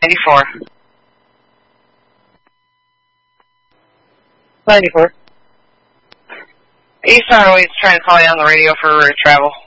94. 94. Eastern Airways trying to call you on the radio for travel.